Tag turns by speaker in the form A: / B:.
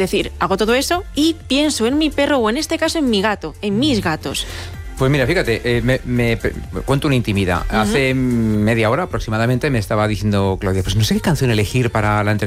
A: decir, hago todo eso y pienso en mi perro o en este caso en mi gato, en mis gatos.
B: Pues mira, fíjate, me cuento una intimidad. Hace media hora aproximadamente me estaba diciendo Claudia, pues no sé qué canción elegir para la entrevista.